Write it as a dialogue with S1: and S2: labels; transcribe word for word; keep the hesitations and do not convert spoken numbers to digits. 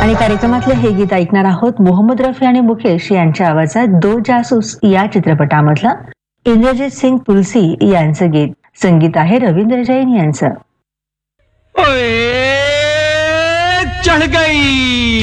S1: आणि कार्यक्रमातले हे गीत ऐकणार आहोत मोहम्मद रफी आणि मुकेश यांच्या आवाजात दो जासूस या चित्रपटामधलं इंद्रजीत सिंग तुलसी यांचं गीत. संगीत आहे रवींद्र जैन यांचं.
S2: ओए चढ़ गई